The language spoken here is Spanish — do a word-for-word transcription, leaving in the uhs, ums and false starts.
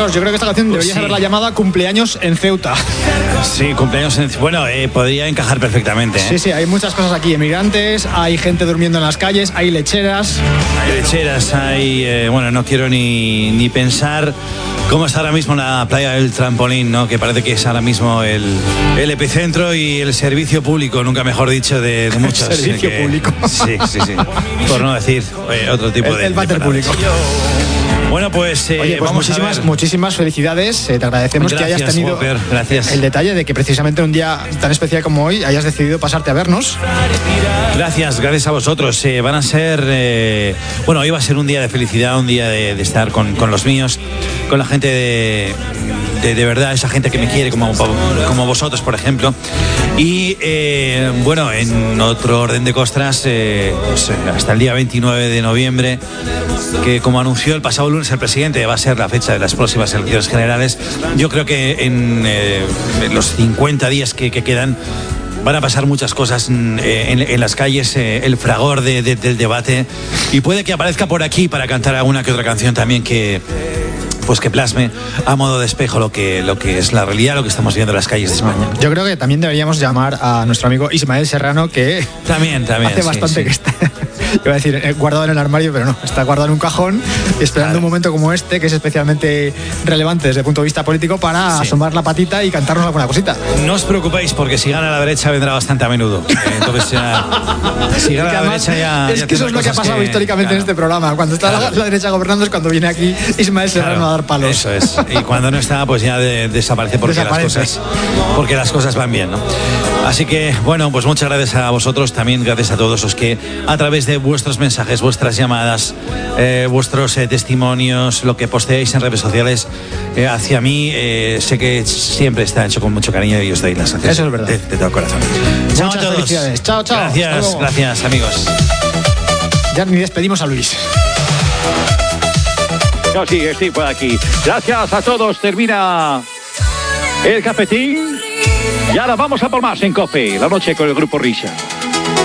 Carlos, yo creo que esta canción deberías sí. haberla llamada Cumpleaños en Ceuta. Sí, cumpleaños en... Bueno, eh, podría encajar perfectamente. ¿eh? Sí, sí, hay muchas cosas aquí. Emigrantes, hay gente durmiendo en las calles, hay lecheras. Hay lecheras, hay... Eh, bueno, no quiero ni, ni pensar cómo está ahora mismo la playa del Trampolín, ¿no? Que parece que es ahora mismo el, el epicentro y el servicio público, nunca mejor dicho, de, de muchos. Servicio que, público. Sí, sí, sí. Por no decir eh, otro tipo el, de... El váter de público. Bueno, pues, eh, Oye, pues vamos muchísimas, a ver. muchísimas felicidades. Eh, te agradecemos Gracias, que hayas tenido Whopper, gracias. el detalle de que precisamente un día tan especial como hoy hayas decidido pasarte a vernos. Gracias, gracias a vosotros. Eh, van a ser, eh, bueno, hoy va a ser un día de felicidad, un día de, de estar con, con los míos, con la gente de, de, de verdad, esa gente que me quiere, como, como vosotros, por ejemplo. Y eh, bueno, en otro orden de costras, eh, pues, hasta el día veintinueve de noviembre, que como anunció el pasado lunes el presidente, va a ser la fecha de las próximas elecciones generales. Yo creo que en, eh, en los cincuenta días que, que quedan van a pasar muchas cosas en, en, en las calles, eh, el fragor de, de, del debate, y puede que aparezca por aquí para cantar alguna que otra canción también que... pues que plasme a modo de espejo lo que, lo que es la realidad, lo que estamos viendo en las calles de España. Yo creo que también deberíamos llamar a nuestro amigo Ismael Serrano, que también, también, hace sí, bastante sí. que está, iba a decir, eh, guardado en el armario, pero no, está guardado en un cajón, esperando claro. un momento como este, que es especialmente relevante desde el punto de vista político, para sí. asomar la patita y cantarnos alguna cosita. No os preocupéis, porque si gana la derecha vendrá bastante a menudo. Eh, entonces ya, si gana la derecha ya... Es ya que eso es lo que ha pasado que, históricamente claro, en este programa. Cuando está claro. la, la derecha gobernando es cuando viene aquí Ismael Serrano claro, a dar palos. Eso es. Y cuando no está, pues ya de, desaparece porque desaparece. las cosas porque las cosas van bien, ¿no? Así que, bueno, pues muchas gracias a vosotros, también gracias a todos los que a través de vuestros mensajes, vuestras llamadas, eh, vuestros eh, testimonios, lo que posteáis en redes sociales eh, hacia mí, eh, sé que siempre está hecho con mucho cariño y os doy las gracias. Eso es verdad. De, de todo corazón. Chao a todos. Felicidades. Chao, chao. Gracias, gracias, amigos. Ya ni despedimos a Luis. No, sí, estoy por aquí. Gracias a todos. Termina el cafetín. Y ahora vamos a por más en COPE, la noche con el Grupo Risa.